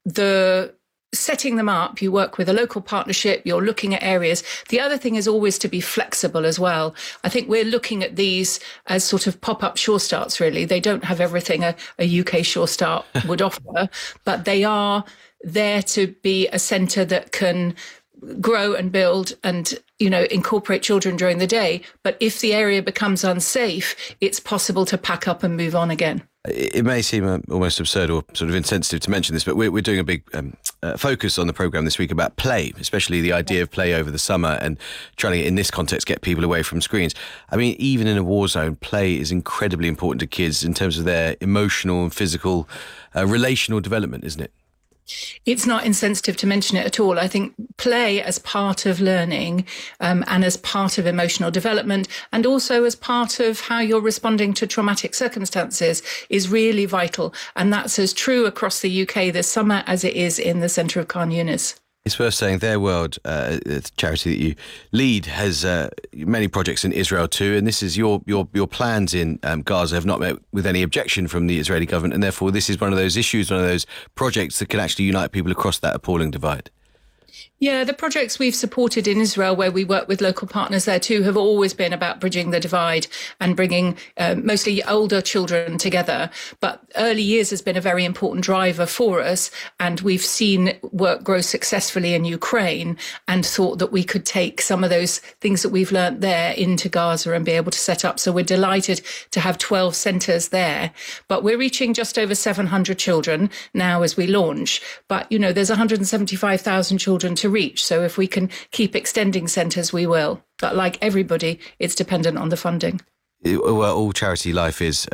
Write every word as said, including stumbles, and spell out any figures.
the setting them up, you work with a local partnership, you're looking at areas. The other thing is always to be flexible as well. I think we're looking at these as sort of pop-up Sure Starts, really. They don't have everything a, a U K Sure Start would offer, but they are there to be a centre that can grow and build and, you know, incorporate children during the day. But if the area becomes unsafe, it's possible to pack up and move on again. It may seem uh, almost absurd or sort of insensitive to mention this, but we're, we're doing a big um, uh, focus on the programme this week about play, especially the idea of play over the summer and trying to, in this context, get people away from screens. I mean, even in a war zone, play is incredibly important to kids in terms of their emotional and physical, uh, relational development, isn't it? It's not insensitive to mention it at all. I think play as part of learning um, and as part of emotional development and also as part of how you're responding to traumatic circumstances is really vital. And that's as true across the U K this summer as it is in the centre of Khan Yunis. It's worth saying Their World, uh, the charity that you lead, has uh, many projects in Israel too, and this is your your your plans in um, Gaza have not met with any objection from the Israeli government, and therefore this is one of those issues, one of those projects that can actually unite people across that appalling divide. Yeah, the projects we've supported in Israel, where we work with local partners there too, have always been about bridging the divide and bringing uh, mostly older children together. But early years has been a very important driver for us. And we've seen work grow successfully in Ukraine and thought that we could take some of those things that we've learnt there into Gaza and be able to set up. So we're delighted to have twelve centres there. But we're reaching just over seven hundred children now as we launch. But, you know, there's one hundred seventy-five thousand children to reach. So if we can keep extending centres, we will. But like everybody, it's dependent on the funding. Well, all charity life is